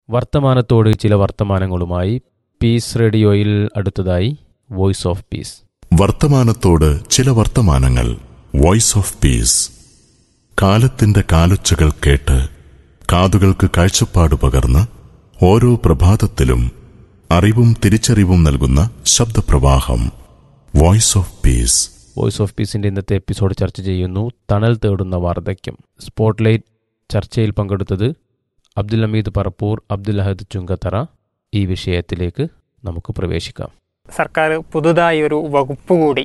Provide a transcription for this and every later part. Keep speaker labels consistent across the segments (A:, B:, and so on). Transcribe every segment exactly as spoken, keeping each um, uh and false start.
A: വർത്തമാനത്തോട് ചില വർത്തമാനങ്ങളുമായി പീസ് റേഡിയോയിൽ അടുത്തതായി വോയിസ് ഓഫ് പീസ്.
B: വർത്തമാനത്തോട് ചില വർത്തമാനങ്ങൾ. Voice of peace. കാലത്തിന്റെ കാലൊച്ചകൾ കേട്ട് കാതുകൾക്ക് കാഴ്ചപ്പാട് പകർന്ന് ഓരോ പ്രഭാതത്തിലും അറിവും തിരിച്ചറിവും നൽകുന്ന ശബ്ദപ്രവാഹം. Voice of peace.
A: Voice of പീസിന്റെ ഇന്നത്തെ എപ്പിസോഡ് ചർച്ച ചെയ്യുന്നു തണൽ തേടുന്ന വാർദ്ധക്യം. സ്പോട്ട്ലൈറ്റ് ചർച്ചയിൽ പങ്കെടുത്തത് അബ്ദുൽ ഹമീദ് പറപ്പൂർ, അബ്ദുൽ അഹദ് ചുങ്കത്തറ. ഈ വിഷയത്തിലേക്ക് നമുക്ക് പ്രവേശിക്കാം.
C: സർക്കാർ പുതുതായി ഒരു വകുപ്പ് കൂടി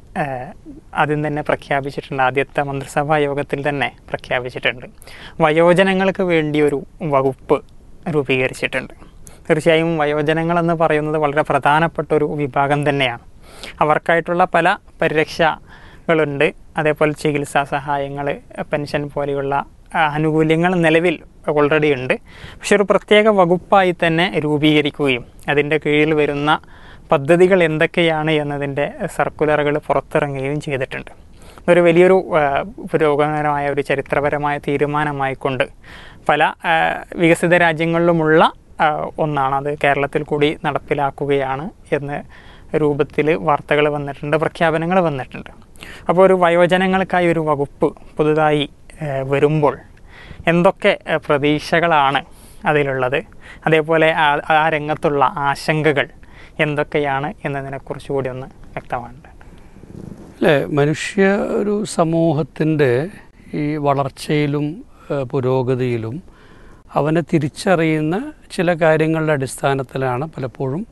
C: ആദ്യം തന്നെ പ്രഖ്യാപിച്ചിട്ടുണ്ട്. ആദ്യത്തെ മന്ത്രിസഭാ യോഗത്തിൽ തന്നെ പ്രഖ്യാപിച്ചിട്ടുണ്ട്. വയോജനങ്ങൾക്ക് വേണ്ടി ഒരു വകുപ്പ് രൂപീകരിച്ചിട്ടുണ്ട്. തീർച്ചയായും വയോജനങ്ങളെന്ന് പറയുന്നത് വളരെ പ്രധാനപ്പെട്ട ഒരു വിഭാഗം തന്നെയാണ്. അവർക്കായിട്ടുള്ള പല പരിരക്ഷകളുണ്ട്. അതേപോലെ ചികിത്സാ സഹായങ്ങൾ, പെൻഷൻ പോലെയുള്ള ആനുകൂല്യങ്ങൾ നിലവിൽ ഓൾറെഡി ഉണ്ട്. പക്ഷെ ഒരു പ്രത്യേക വകുപ്പായി തന്നെ രൂപീകരിക്കുകയും അതിൻ്റെ കീഴിൽ വരുന്ന പദ്ധതികൾ എന്തൊക്കെയാണ് എന്നതിൻ്റെ സർക്കുലറുകൾ പുറത്തിറങ്ങുകയും ചെയ്തിട്ടുണ്ട്. ഒരു വലിയൊരു പുരോഗമനമായ ഒരു ചരിത്രപരമായ തീരുമാനമായിക്കൊണ്ട് പല വികസിത രാജ്യങ്ങളിലുമുള്ള ഒന്നാണ്. അത് കേരളത്തിൽ കൂടി നടപ്പിലാക്കുകയാണ് എന്ന് രൂപത്തിൽ വാർത്തകൾ വന്നിട്ടുണ്ട്, പ്രഖ്യാപനങ്ങൾ വന്നിട്ടുണ്ട്. അപ്പോൾ ഒരു വയോജനങ്ങൾക്കായി ഒരു വകുപ്പ് പുതുതായി വരുമ്പോൾ എന്തൊക്കെ പ്രതീക്ഷകളാണ് അതിലുള്ളത്, അതേപോലെ ആ രംഗത്തുള്ള ആശങ്കകൾ എന്തൊക്കെയാണ് എന്നതിനെക്കുറിച്ച് കൂടി ഒന്ന് വ്യക്തമാണ്ട്.
D: അല്ലേ, മനുഷ്യ ഒരു സമൂഹത്തിൻ്റെ ഈ വളർച്ചയിലും പുരോഗതിയിലും അവനെ തിരിച്ചറിയുന്ന ചില കാര്യങ്ങളുടെ അടിസ്ഥാനത്തിലാണ് പലപ്പോഴും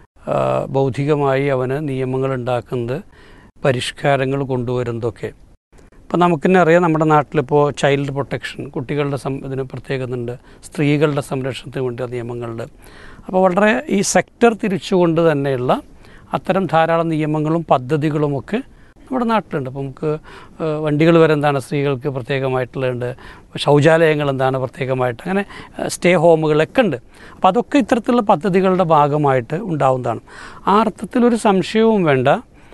D: ബൗദ്ധികമായി അവന് നിയമങ്ങൾ ഉണ്ടാക്കുന്നത്, പരിഷ്കാരങ്ങൾ കൊണ്ടുവരുന്നതൊക്കെ. ഇപ്പോൾ നമുക്ക് തന്നെ അറിയാം, നമ്മുടെ നാട്ടിലിപ്പോൾ ചൈൽഡ് പ്രൊട്ടക്ഷൻ, കുട്ടികളുടെ സം ഇതിന് പ്രത്യേകതയുണ്ട്, സ്ത്രീകളുടെ സംരക്ഷണത്തിന് വേണ്ടി നിയമങ്ങളുണ്ട്. അപ്പോൾ വളരെ ഈ സെക്ടർ തിരിച്ചുകൊണ്ട് തന്നെയുള്ള അത്തരം ധാരാളം നിയമങ്ങളും പദ്ധതികളുമൊക്കെ നമ്മുടെ നാട്ടിലുണ്ട്. അപ്പോൾ നമുക്ക് വണ്ടികൾ വരെ എന്താണ് സ്ത്രീകൾക്ക് പ്രത്യേകമായിട്ടുള്ളത്, ശൗചാലയങ്ങൾ എന്താണ് പ്രത്യേകമായിട്ട്, അങ്ങനെ സ്റ്റേ ഹോമുകളൊക്കെ ഉണ്ട്. അപ്പോൾ അതൊക്കെ ഇത്തരത്തിലുള്ള പദ്ധതികളുടെ ഭാഗമായിട്ട് ഉണ്ടാവുന്നതാണ്. ആ അർത്ഥത്തിലൊരു സംശയവും വേണ്ട,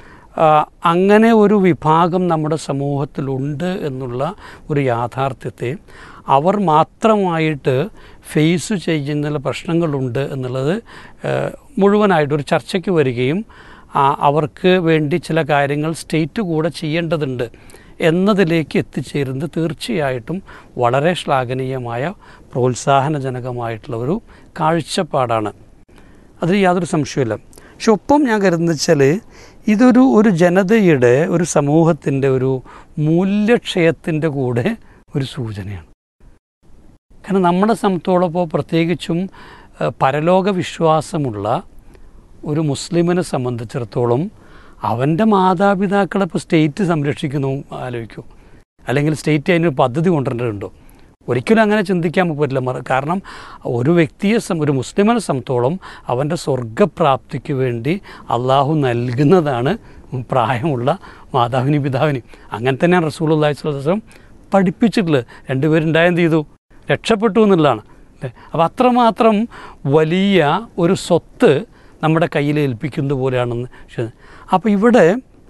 D: അങ്ങനെ ഒരു വിഭാഗം നമ്മുടെ സമൂഹത്തിലുണ്ട് എന്നുള്ള ഒരു യാഥാർത്ഥ്യത്തെ അവർ മാത്രമായിട്ട് ഫേസ് ചെയ്യുന്ന പ്രശ്നങ്ങളുണ്ട് എന്നുള്ളത് മുഴുവനായിട്ടൊരു ചർച്ചയ്ക്ക് വരികയും അവർക്ക് വേണ്ടി ചില കാര്യങ്ങൾ സ്റ്റേറ്റ് കൂടെ ചെയ്യേണ്ടതുണ്ട് എന്നതിലേക്ക് എത്തിച്ചേരുന്നത് തീർച്ചയായിട്ടും വളരെ ശ്ലാഘനീയമായ പ്രോത്സാഹനജനകമായിട്ടുള്ള ഒരു കാഴ്ചപ്പാടാണ്. അതിൽ യാതൊരു സംശയമില്ല. പക്ഷെ ഒപ്പം ഞാൻ കരുതുന്നത് വെച്ചാൽ ഇതൊരു ഒരു ജനതയുടെ, ഒരു സമൂഹത്തിൻ്റെ ഒരു മൂല്യക്ഷയത്തിൻ്റെ കൂടെ ഒരു സൂചനയാണ്. കാരണം നമ്മളെ സംബന്ധിച്ചോളപ്പോൾ പ്രത്യേകിച്ചും പരലോക വിശ്വാസമുള്ള ഒരു മുസ്ലിമിനെ സംബന്ധിച്ചിടത്തോളം അവൻ്റെ മാതാപിതാക്കളെ ഇപ്പോൾ സ്റ്റേറ്റ് സംരക്ഷിക്കുന്നു ആലോചിക്കൂ, അല്ലെങ്കിൽ സ്റ്റേറ്റ് അതിനൊരു പദ്ധതി കൊണ്ടുവരേണ്ടതുണ്ടോ? ഒരിക്കലും അങ്ങനെ ചിന്തിക്കാൻ പറ്റില്ല. കാരണം ഒരു വ്യക്തിയെ, ഒരു മുസ്ലിമിനെ സംബന്ധിച്ചോളം അവൻ്റെ സ്വർഗപ്രാപ്തിക്ക് വേണ്ടി അള്ളാഹു നൽകുന്നതാണ് പ്രായമുള്ള മാതാവിനും പിതാവിനും. അങ്ങനെ തന്നെയാണ് റസൂലുള്ളാഹി സ്വല്ലല്ലാഹു അലൈഹി വസല്ലം പഠിപ്പിച്ചിട്ടുള്ളത്. രണ്ടുപേരുണ്ടായെന്ത് ചെയ്തു? രക്ഷപ്പെട്ടു എന്നുള്ളതാണ്. അപ്പോൾ അത്രമാത്രം വലിയ ഒരു സ്വത്ത് നമ്മുടെ കയ്യിൽ ഏൽപ്പിക്കുന്നത് പോലെയാണെന്ന്. അപ്പോൾ ഇവിടെ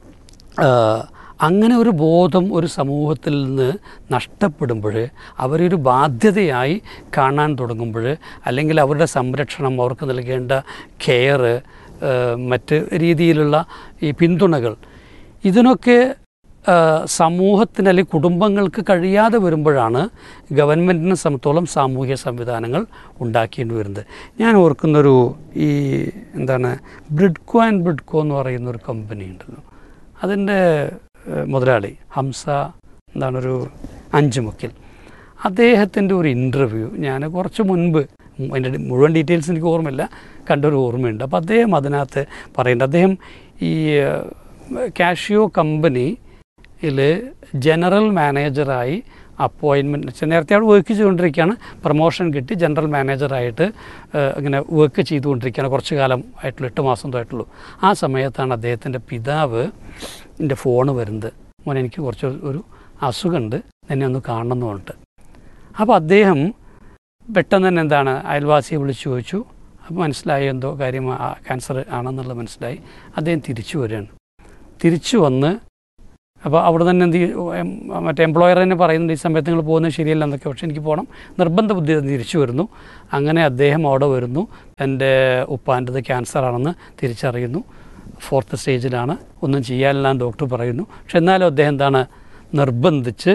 D: അങ്ങനെ ഒരു ബോധം ഒരു സമൂഹത്തിൽ നിന്ന് നഷ്ടപ്പെടുമ്പോൾ, അവരൊരു ബാധ്യതയായി കാണാൻ തുടങ്ങുമ്പോൾ, അല്ലെങ്കിൽ അവരുടെ സംരക്ഷണം, അവർക്ക് നൽകേണ്ട കെയർ, മറ്റ് രീതിയിലുള്ള ഈ പിന്തുണകൾ, ഇതിനൊക്കെ സമൂഹത്തിന് അല്ലെങ്കിൽ കുടുംബങ്ങൾക്ക് കഴിയാതെ വരുമ്പോഴാണ് ഗവൺമെൻറ്റിനെ സംബന്ധിച്ചോളം സാമൂഹ്യ സംവിധാനങ്ങൾ ഉണ്ടാക്കേണ്ടി വരുന്നത്. ഞാൻ ഓർക്കുന്നൊരു ഈ എന്താണ് ബ്രിഡ്കോ ആൻഡ് ബ്രിഡ്കോ എന്ന് പറയുന്ന ഒരു കമ്പനി ഉണ്ടല്ലോ, അതിൻ്റെ മുതലാളി ഹംസ എന്താണൊരു അഞ്ചുമുക്കിൽ, അദ്ദേഹത്തിൻ്റെ ഒരു ഇൻ്റർവ്യൂ ഞാൻ കുറച്ച് മുൻപ്, അതിൻ്റെ മുഴുവൻ ഡീറ്റെയിൽസ് എനിക്ക് ഓർമ്മയില്ല, കണ്ടൊരു ഓർമ്മയുണ്ട്. അപ്പോൾ അദ്ദേഹം അതിനകത്ത് പറയുന്നുണ്ട്, അദ്ദേഹം ഈ കാഷിയോ കമ്പനിയിൽ ജനറൽ മാനേജറായി അപ്പോയിൻമെൻറ്റ്, നേരത്തെ അവിടെ വർക്ക് ചെയ്തുകൊണ്ടിരിക്കുകയാണ്, പ്രൊമോഷൻ കിട്ടി ജനറൽ മാനേജറായിട്ട് ഇങ്ങനെ വർക്ക് ചെയ്തുകൊണ്ടിരിക്കുകയാണ്, കുറച്ച് കാലം ആയിട്ടുള്ളൂ, എട്ട് മാസം ആയിട്ടുള്ളൂ. ആ സമയത്താണ് അദ്ദേഹത്തിൻ്റെ പിതാവ് എൻ്റെ ഫോണ് വരുന്നത്, മോനെ എനിക്ക് കുറച്ച് ഒരു അസുഖമുണ്ട്, എന്നെ ഒന്ന് കാണണം എന്ന് പറഞ്ഞിട്ട്. അപ്പോൾ അദ്ദേഹം പെട്ടെന്ന് തന്നെ എന്താണ് അയൽവാസിയെ വിളിച്ചു ചോദിച്ചു. അപ്പോൾ മനസ്സിലായി എന്തോ കാര്യം ക്യാൻസർ ആണെന്നുള്ളത് മനസ്സിലായി. അദ്ദേഹം തിരിച്ചു വരികയാണ്. തിരിച്ചു വന്ന് അപ്പോൾ അവിടെ തന്നെ എന്ത് മറ്റേ എംപ്ലോയർ തന്നെ പറയുന്നുണ്ട് ഈ സമയത്ത് നിങ്ങൾ പോകുന്നത് ശരിയല്ല എന്നൊക്കെ. പക്ഷേ എനിക്ക് പോകണം, നിർബന്ധ ബുദ്ധി തിരിച്ചു വരുന്നു. അങ്ങനെ അദ്ദേഹം അവിടെ വരുന്നു. എൻ്റെ ഉപ്പാൻ്റെത് ക്യാൻസറാണെന്ന് തിരിച്ചറിയുന്നു. ഫോർത്ത് സ്റ്റേജിലാണ്, ഒന്നും ചെയ്യാനില്ലാന്ന് ഡോക്ടർ പറയുന്നു. പക്ഷെ എന്നാലും അദ്ദേഹം എന്താണ് നിർബന്ധിച്ച്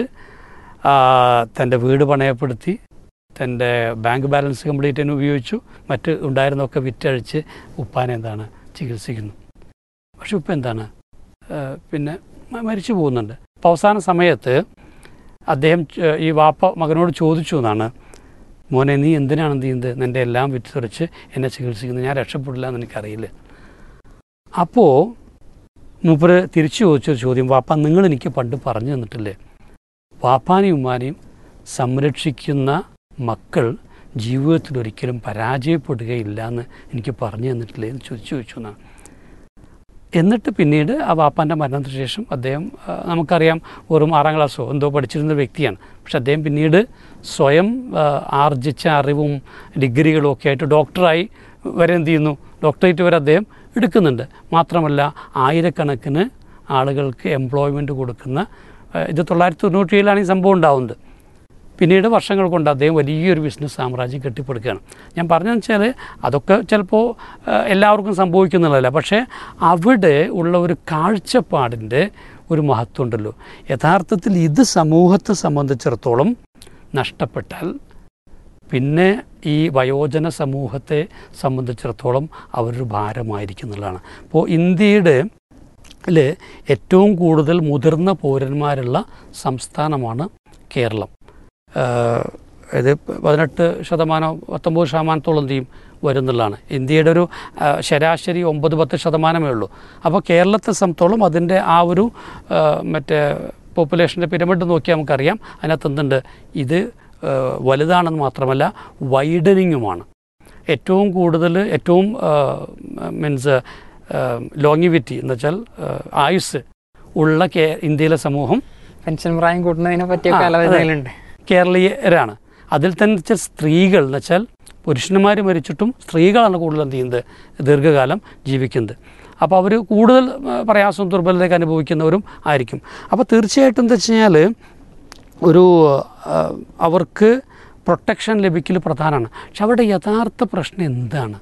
D: തൻ്റെ വീട് പണയപ്പെടുത്തി തൻ്റെ ബാങ്ക് ബാലൻസ് കംപ്ലീറ്റ് തന്നെ ഉപയോഗിച്ചു, മറ്റ് ഉണ്ടായിരുന്നൊക്കെ വിറ്റഴിച്ച് ഉപ്പാനെ എന്താണ് ചികിത്സിക്കുന്നു. പക്ഷെ ഉപ്പ എന്താണ് പിന്നെ മരിച്ചു പോകുന്നുണ്ട്. അപ്പോൾ അവസാന സമയത്ത് അദ്ദേഹം ഈ വാപ്പ മകനോട് ചോദിച്ചു എന്നാണ്, മോനെ നീ എന്തിനാണ് എന്ത് ചെയ്യുന്നത്, നിൻ്റെ എല്ലാം വിറ്റുതെറിച്ച് എന്നെ ചികിത്സിക്കുന്നത്, ഞാൻ രക്ഷപ്പെടില്ല എന്ന് എനിക്കറിയില്ല. അപ്പോൾ മൂപ്പര് തിരിച്ചു ചോദിച്ചൊരു ചോദ്യം, വാപ്പ നിങ്ങൾ എനിക്ക് പണ്ട് പറഞ്ഞു തന്നിട്ടില്ലേ, വാപ്പാനെയും ഉമ്മാനെയും സംരക്ഷിക്കുന്ന മക്കൾ ജീവിതത്തിൽ ഒരിക്കലും പരാജയപ്പെടുകയില്ല എന്ന് എനിക്ക് പറഞ്ഞു തന്നിട്ടില്ലേ എന്ന് ചോദിച്ചു ചോദിച്ചു എന്നാണ്. എന്നിട്ട് പിന്നീട് ആ വാപ്പാൻ്റെ മരണത്തിന് ശേഷം അദ്ദേഹം, നമുക്കറിയാം വെറും ആറാം ക്ലാസ്സോ എന്തോ പഠിച്ചിരുന്ന വ്യക്തിയാണ്. പക്ഷെ അദ്ദേഹം പിന്നീട് സ്വയം ആർജിച്ച അറിവും ഡിഗ്രികളും ഒക്കെ ആയിട്ട് ഡോക്ടറായി വരെ എന്ത് ചെയ്യുന്നു, ഡോക്ടറേറ്റ് വരെ അദ്ദേഹം എടുക്കുന്നുണ്ട്. മാത്രമല്ല ആയിരക്കണക്കിന് ആളുകൾക്ക് എംപ്ലോയ്മെൻറ്റ് കൊടുക്കുന്ന, ഇത് തൊള്ളായിരത്തി തൊണ്ണൂറ്റി ഏഴിലാണ് ഈ സംഭവം ഉണ്ടാവുന്നത്. പിന്നീട് വർഷങ്ങൾ കൊണ്ട് അദ്ദേഹം വലിയൊരു ബിസിനസ് സാമ്രാജ്യം കെട്ടിപ്പടുക്കുകയാണ്. ഞാൻ പറഞ്ഞതെന്ന് വെച്ചാൽ അതൊക്കെ ചിലപ്പോൾ എല്ലാവർക്കും സംഭവിക്കുന്നുള്ളതല്ല, പക്ഷേ അവിടെ ഉള്ള ഒരു കാഴ്ചപ്പാടിൻ്റെ ഒരു മഹത്വം ഉണ്ടല്ലോ. യഥാർത്ഥത്തിൽ ഇത് സമൂഹത്തെ സംബന്ധിച്ചിടത്തോളം നഷ്ടപ്പെട്ടാൽ പിന്നെ ഈ വയോജന സമൂഹത്തെ സംബന്ധിച്ചിടത്തോളം അവരൊരു ഭാരമായിരിക്കും എന്നുള്ളതാണ്. അപ്പോൾ ഇന്ത്യയുടെ ൽ ഏറ്റവും കൂടുതൽ മുതിർന്ന പൗരന്മാരുള്ള സംസ്ഥാനമാണ് കേരളം. ഇത് പതിനെട്ട് ശതമാനം പത്തൊമ്പത് ശതമാനത്തോളം എന്ത് ചെയ്യും വരുന്നുള്ളതാണ്. ഇന്ത്യയുടെ ഒരു ശരാശരി ഒമ്പത് പത്ത് ശതമാനമേ ഉള്ളൂ. അപ്പോൾ കേരളത്തെ സംബന്ധിച്ചോളം അതിൻ്റെ ആ ഒരു മറ്റേ പോപ്പുലേഷൻ്റെ പിരമിഡ് നോക്കിയാൽ നമുക്കറിയാം അതിനകത്ത് എന്തുണ്ട്, ഇത് വലുതാണെന്ന് മാത്രമല്ല വൈഡനിങ്ങുമാണ്. ഏറ്റവും കൂടുതൽ ഏറ്റവും മീൻസ് ലോങ്ങിവിറ്റി എന്ന് വെച്ചാൽ ആയുസ് ഉള്ള കേ ഇന്ത്യയിലെ സമൂഹം
C: പെൻഷൻ പ്രായം കൂട്ടുന്നതിനെ പറ്റിയൊക്കെ ആലോചനകളുണ്ട്.
D: കേരളീയരാണ്. അതിൽ തന്നെ വെച്ചാൽ സ്ത്രീകൾ എന്ന് വെച്ചാൽ പുരുഷന്മാർ മരിച്ചിട്ടും സ്ത്രീകളാണ് കൂടുതൽ എന്ത് ചെയ്യുന്നത് ദീർഘകാലം ജീവിക്കുന്നത്. അപ്പോൾ അവർ കൂടുതൽ പ്രയാസവും ദുർബലതയൊക്കെ അനുഭവിക്കുന്നവരും ആയിരിക്കും. അപ്പോൾ തീർച്ചയായിട്ടും എന്താ വെച്ച് കഴിഞ്ഞാൽ ഒരു അവർക്ക് പ്രൊട്ടക്ഷൻ ലഭിക്കൽ പ്രധാനമാണ്. പക്ഷെ അവരുടെ യഥാർത്ഥ പ്രശ്നം എന്താണ്,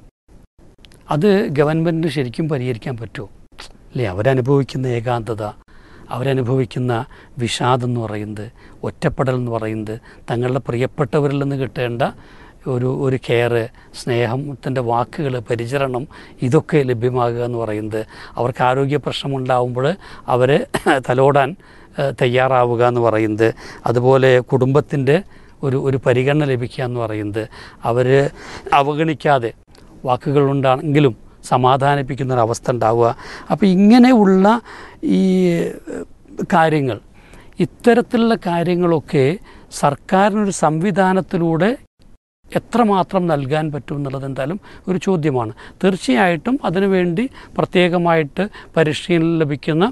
D: അത് ഗവൺമെൻറ്റിന് ശരിക്കും പരിഹരിക്കാൻ പറ്റുമോ അല്ലേ? അവരനുഭവിക്കുന്ന ഏകാന്തത, അവരനുഭവിക്കുന്ന വിഷാദം എന്ന് പറയുന്നത്, ഒറ്റപ്പെടൽ എന്ന് പറയുന്നത്, തങ്ങളുടെ പ്രിയപ്പെട്ടവരിൽ നിന്ന് കിട്ടേണ്ട ഒരു ഒരു കെയർ, സ്നേഹത്തിൻ്റെ വാക്കുകൾ, പരിചരണം, ഇതൊക്കെ ലഭ്യമാകുക എന്ന് പറയുന്നത്, അവർക്ക് ആരോഗ്യ പ്രശ്നമുണ്ടാകുമ്പോൾ അവർ തലോടാൻ തയ്യാറാവുക എന്ന് പറയുന്നത്, അതുപോലെ കുടുംബത്തിൻ്റെ ഒരു ഒരു പരിഗണന ലഭിക്കുക എന്ന് പറയുന്നത്, അവർ അവഗണിക്കാതെ വാക്കുകളുണ്ടാണെങ്കിലും സമാധാനിപ്പിക്കുന്നൊരവസ്ഥ ഉണ്ടാവുക. അപ്പോൾ ഇങ്ങനെയുള്ള ഈ കാര്യങ്ങൾ, ഇത്തരത്തിലുള്ള കാര്യങ്ങളൊക്കെ സർക്കാരിനൊരു സംവിധാനത്തിലൂടെ എത്രമാത്രം നൽകാൻ പറ്റും എന്നുള്ളത് എന്തായാലും ഒരു ചോദ്യമാണ്. തീർച്ചയായിട്ടും അതിനുവേണ്ടി പ്രത്യേകമായിട്ട് പരിശീലനം ലഭിക്കുന്ന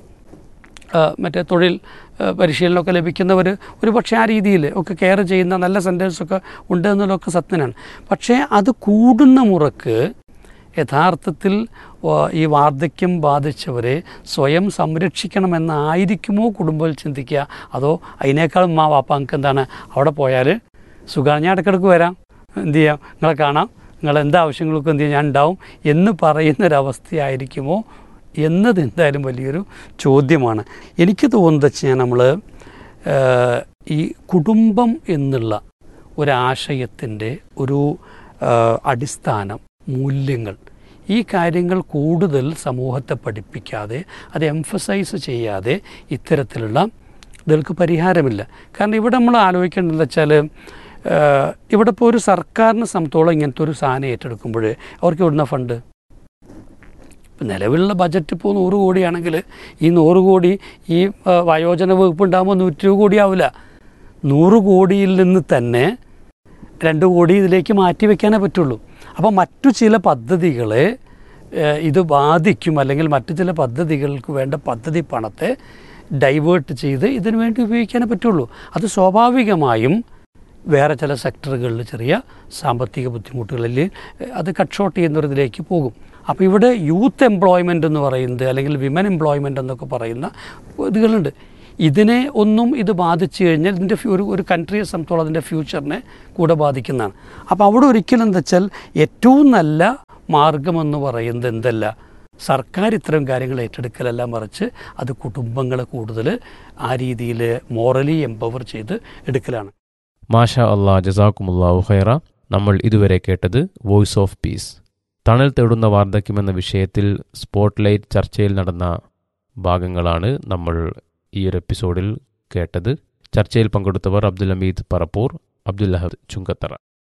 D: മറ്റേ തൊഴിൽ പരിശീലനമൊക്കെ ലഭിക്കുന്നവർ ഒരു പക്ഷേ ആ രീതിയിൽ ഒക്കെ കെയർ ചെയ്യുന്ന നല്ല സെൻറ്റേഴ്സൊക്കെ ഉണ്ട് എന്നുള്ളതൊക്കെ സത്യനാണ്. പക്ഷേ അത് കൂടുന്ന മുറക്ക് യഥാർത്ഥത്തിൽ ഈ വാർദ്ധക്യം ബാധിച്ചവരെ സ്വയം സംരക്ഷിക്കണമെന്നായിരിക്കുമോ കുടുംബങ്ങൾ ചിന്തിക്കുക, അതോ അതിനേക്കാളും മാ വാപ്പാങ്ങൾക്ക് എന്താണ് അവിടെ പോയാൽ സുഖമാണ്, ഞാൻ ഇടയ്ക്കിടയ്ക്ക് വരാം, എന്ത് ചെയ്യാം, നിങ്ങളെ കാണാം, നിങ്ങൾ എന്താവശ്യങ്ങൾക്കും എന്ത് ചെയ്യാം ഞാൻ ഉണ്ടാവും എന്ന് പറയുന്നൊരവസ്ഥയായിരിക്കുമോ എന്നത് എന്തായാലും വലിയൊരു ചോദ്യമാണ്. എനിക്ക് തോന്നുന്നത് വെച്ചാൽ നമ്മൾ ഈ കുടുംബം എന്നുള്ള ഒരാശയത്തിൻ്റെ ഒരു അടിസ്ഥാനം, മൂല്യങ്ങൾ, ഈ കാര്യങ്ങൾ കൂടുതൽ സമൂഹത്തെ പഠിപ്പിക്കാതെ അത് എംഫസൈസ് ചെയ്യാതെ ഇത്തരത്തിലുള്ള ഇതുകൾക്ക് പരിഹാരമില്ല. കാരണം ഇവിടെ നമ്മൾ ആലോചിക്കേണ്ടതെന്ന് വെച്ചാൽ ഇവിടെ ഇപ്പോൾ ഒരു സർക്കാരിനെ സംബന്ധിച്ചോളം ഇങ്ങനത്തെ ഒരു സാധനം ഏറ്റെടുക്കുമ്പോൾ അവർക്ക് ഇവിടുന്ന ഫണ്ട്, നിലവിലുള്ള ബജറ്റ് ഇപ്പോൾ നൂറ് കോടിയാണെങ്കിൽ ഈ നൂറ് കോടി ഈ വയോജന വകുപ്പ് ഉണ്ടാകുമ്പോൾ നൂറ്റി ഇരുപത് കോടി ആവില്ല. നൂറ് കോടിയിൽ നിന്ന് തന്നെ രണ്ട് കോടി ഇതിലേക്ക് മാറ്റി വയ്ക്കാനേ പറ്റുള്ളൂ. അപ്പോൾ മറ്റു ചില പദ്ധതികളെ ഇത് ബാധിക്കും, അല്ലെങ്കിൽ മറ്റു ചില പദ്ധതികൾക്ക് വേണ്ട പദ്ധതി പണത്തെ ഡൈവേർട്ട് ചെയ്ത് ഇതിനു വേണ്ടി ഉപയോഗിക്കാനേ പറ്റുള്ളൂ. അത് സ്വാഭാവികമായും വേറെ ചില സെക്ടറുകളിൽ ചെറിയ സാമ്പത്തിക ബുദ്ധിമുട്ടുകളിൽ അത് കട്ട് ഷോട്ട് ചെയ്യുന്നൊരിതിലേക്ക് പോകും. അപ്പോൾ ഇവിടെ യൂത്ത് എംപ്ലോയ്മെൻ്റ് എന്ന് പറയുന്നത്, അല്ലെങ്കിൽ വിമൻ എംപ്ലോയ്മെൻ്റ് എന്നൊക്കെ പറയുന്ന ഇതുകളുണ്ട്. ഇതിനെ ഒന്നും ഇത് ബാധിച്ചു കഴിഞ്ഞാൽ ഇതിൻ്റെ ഒരു ഒരു കൺട്രിയെ സംബന്ധിച്ചോളം അതിൻ്റെ ഫ്യൂച്ചറിനെ കൂടെ ബാധിക്കുന്നതാണ്. അപ്പോൾ അവിടെ ഒരിക്കലും എന്താ വെച്ചാൽ ഏറ്റവും നല്ല മാർഗമെന്ന് പറയുന്നത് എന്തല്ല, സർക്കാർ ഇത്തരം കാര്യങ്ങൾ ഏറ്റെടുക്കലല്ല, മറിച്ച് അത് കുടുംബങ്ങളെ കൂടുതൽ ആ രീതിയിൽ മോറലി എംപവർ ചെയ്ത് എടുക്കലാണ്.
A: മാഷാ അള്ളാ, ജസാക്കുമുല്ലാഹു ഖൈറ. നമ്മൾ ഇതുവരെ കേട്ടത് വോയിസ് ഓഫ് പീസ്. തണൽ തേടുന്ന വാർദ്ധക്യമെന്ന വിഷയത്തിൽ സ്പോട്ട് ലൈറ്റ് ചർച്ചയിൽ നടന്ന ഭാഗങ്ങളാണ് നമ്മൾ ഈ ഒരു എപ്പിസോഡിൽ കേട്ടത്. ചർച്ചയിൽ പങ്കെടുത്തവർ അബ്ദുൽ ഹമീദ് പറപ്പൂർ, അബ്ദുൽ അഹദ് ചുങ്കത്തറ.